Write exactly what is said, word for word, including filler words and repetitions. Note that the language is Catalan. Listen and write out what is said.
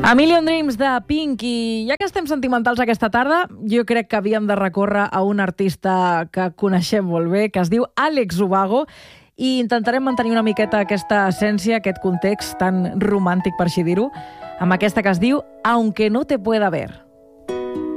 A Million Dreams de Pink, i ja que estem sentimentals aquesta tarda, jo crec que havíem de recórrer a un artista que coneixem molt bé, que es diu Àlex Ubago, i intentarem mantenir una miqueta aquesta essència, aquest context tan romàntic, per així dir-ho, amb aquesta que es diu Aunque no te pueda ver.